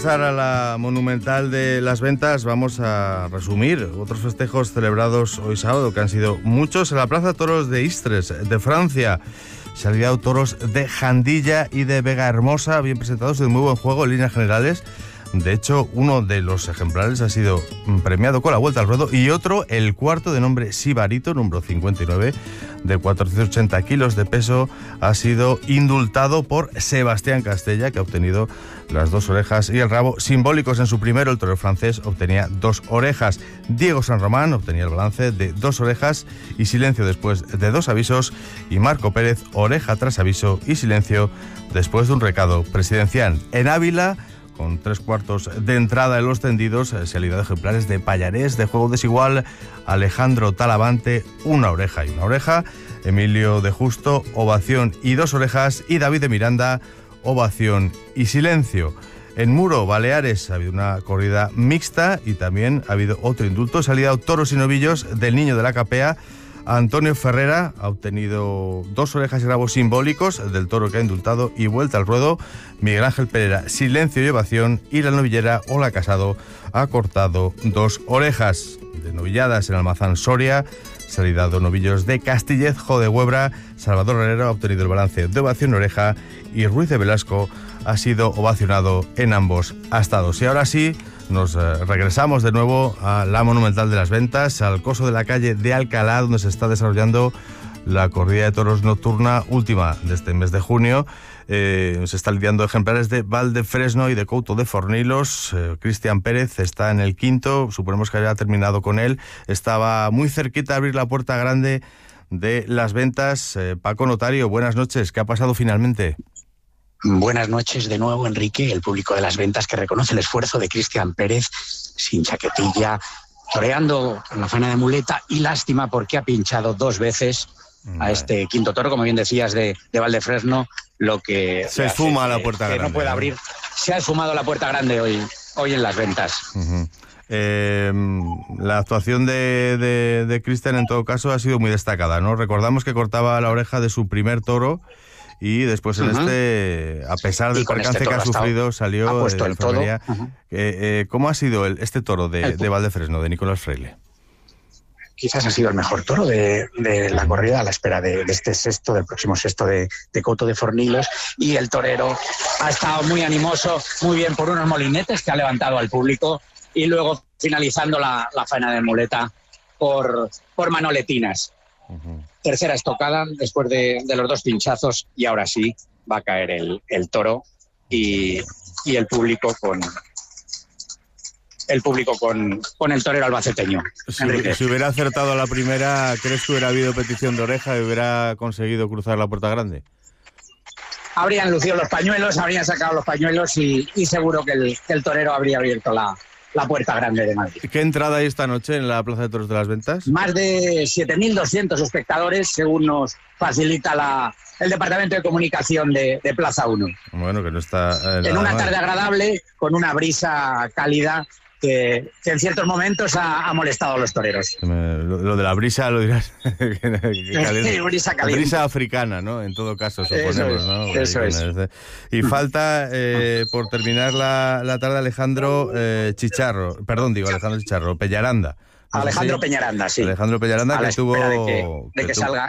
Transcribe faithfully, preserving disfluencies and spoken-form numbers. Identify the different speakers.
Speaker 1: A la monumental de Las Ventas vamos a resumir otros festejos celebrados hoy sábado, que han sido muchos. En la Plaza de Toros de Istres, de Francia, se han lidiado toros de Jandilla y de Vega Hermosa, bien presentados, de muy buen juego en líneas generales. De hecho, uno de los ejemplares ha sido premiado con la vuelta al ruedo y otro, el cuarto, de nombre Sibarito, número cincuenta y nueve, de cuatrocientos ochenta kilos de peso, ha sido indultado por Sebastián Castella, que ha obtenido las dos orejas y el rabo simbólicos en su primero. El torero francés obtenía dos orejas. Diego San Román obtenía el balance de dos orejas y silencio después de dos avisos, y Marco Pérez, oreja tras aviso y silencio después de un recado presidencial. En Ávila, con tres cuartos de entrada en los tendidos, se han lidiado ejemplares de Payarés, de juego desigual, Alejandro Talavante, una oreja y una oreja, Emilio de Justo, ovación y dos orejas, y David de Miranda, ovación y silencio. En Muro, Baleares, ha habido una corrida mixta y también ha habido otro indulto. Se han lidiado toros y novillos del Niño de la Capea. Antonio Ferrera ha obtenido dos orejas y rabos simbólicos del toro que ha indultado y vuelta al ruedo. Miguel Ángel Pereira, silencio y ovación, y la novillera Ola Casado ha cortado dos orejas. De novilladas en Almazán Soria se han lidiado novillos de Castillez, Jo de Huebra. Salvador Herrera ha obtenido el balance de ovación y oreja, y Ruiz de Velasco ha sido ovacionado en ambos astados. Y ahora sí, nos eh, regresamos de nuevo a la monumental de Las Ventas, al coso de la calle de Alcalá, donde se está desarrollando la corrida de toros nocturna última de este mes de junio. Eh, se están lidiando ejemplares de Valdefresno y de Couto de Fornilos. Eh, Cristian Pérez está en el quinto, suponemos que haya terminado con él. Estaba muy cerquita de abrir la puerta grande de Las Ventas. Eh, Paco Notario, buenas noches. ¿Qué ha pasado finalmente?
Speaker 2: Buenas noches de nuevo, Enrique, el público de Las Ventas, que reconoce el esfuerzo de Cristian Pérez, sin chaquetilla, toreando con la faena de muleta, y lástima porque ha pinchado dos veces a este quinto toro, como bien decías, de, de Valdefresno, lo que...
Speaker 1: Se esfuma la puerta
Speaker 2: que
Speaker 1: grande.
Speaker 2: No puede abrir. Se ha esfumado la puerta grande hoy, hoy en Las Ventas.
Speaker 1: Uh-huh. Eh, la actuación de, de, de Cristian, en todo caso, ha sido muy destacada, ¿no? Recordamos que cortaba la oreja de su primer toro, y después en uh-huh. este, a pesar del percance este que ha sufrido, ha salió
Speaker 2: ha puesto
Speaker 1: de
Speaker 2: el todo.
Speaker 1: Uh-huh. eh, eh, ¿Cómo ha sido el, este toro de, de Valdefresno, de Nicolás Freile?
Speaker 2: Quizás ha sido el mejor toro de, de la corrida, a la espera de, de este sexto, del próximo sexto de, de Couto de Fornilos, y el torero ha estado muy animoso, muy bien por unos molinetes que ha levantado al público, y luego finalizando la, la faena de muleta por, por manoletinas. Uh-huh. Tercera estocada después de, de los dos pinchazos, y ahora sí va a caer el, el toro y, y el público con el público con, con el torero albaceteño.
Speaker 1: Si, si hubiera acertado a la primera, ¿crees que hubiera habido petición de oreja y hubiera conseguido cruzar la puerta grande?
Speaker 2: Habrían lucido los pañuelos, habrían sacado los pañuelos y, y seguro que el, que el torero habría abierto la la puerta grande de Madrid.
Speaker 1: ¿Qué entrada hay esta noche en la Plaza de Toros de Las Ventas?
Speaker 2: Más de siete mil doscientos espectadores, según nos facilita la, el Departamento de Comunicación de, de Plaza uno.
Speaker 1: Bueno, que no está... Eh,
Speaker 2: en una
Speaker 1: mal.
Speaker 2: tarde agradable, con una brisa cálida que, que en ciertos momentos ha, ha molestado a los toreros.
Speaker 1: Lo, lo de la brisa lo dirás.
Speaker 2: Sí, brisa caliente.
Speaker 1: Brisa africana, ¿no? En todo caso, suponemos,
Speaker 2: eso es,
Speaker 1: ¿no?
Speaker 2: Eso es.
Speaker 1: Y falta, eh, por terminar la, la tarde, Alejandro eh, Chicharro, perdón, digo Alejandro Chicharro, Pellaranda.
Speaker 2: No Alejandro sé si... Peñaranda, sí.
Speaker 1: Alejandro Peñaranda,
Speaker 2: a
Speaker 1: que tuvo...
Speaker 2: De que, de que, que salga.